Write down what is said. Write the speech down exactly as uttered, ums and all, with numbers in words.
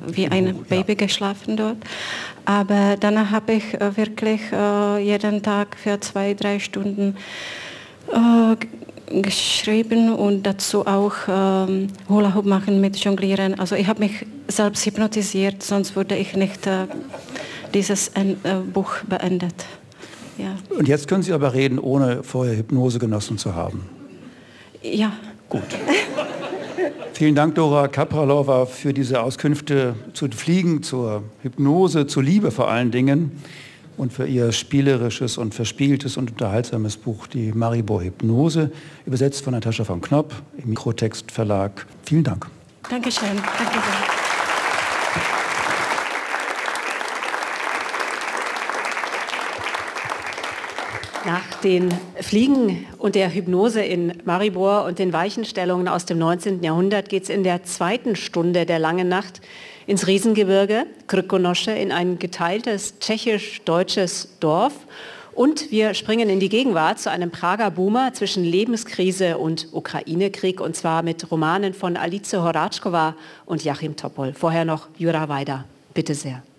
wie ein Baby ja. geschlafen dort. Aber danach habe ich äh, wirklich äh, jeden Tag für zwei, drei Stunden äh, geschrieben und dazu auch ähm, Hula Hoop machen mit Jonglieren. Also ich habe mich selbst hypnotisiert, sonst würde ich nicht äh, dieses äh, Buch beendet. Ja. Und jetzt können Sie aber reden, ohne vorher Hypnose genossen zu haben. Ja. Gut. Vielen Dank, Dora Kapralova, für diese Auskünfte zu Fliegen, zur Hypnose, zur Liebe vor allen Dingen und für Ihr spielerisches und verspieltes und unterhaltsames Buch, die Maribor Hypnose, übersetzt von Natascha von Knopp im Mikrotext Verlag. Vielen Dank. Dankeschön. Danke sehr. Nach den Fliegen und der Hypnose in Maribor und den Weichenstellungen aus dem neunzehnten Jahrhundert geht es in der zweiten Stunde der langen Nacht ins Riesengebirge, Krkonoše, in ein geteiltes tschechisch-deutsches Dorf. Und wir springen in die Gegenwart zu einem Prager Boomer zwischen Lebenskrise und Ukraine-Krieg, und zwar mit Romanen von Alice Horáčková und Jachim Topol. Vorher noch Jura Weida. Bitte sehr.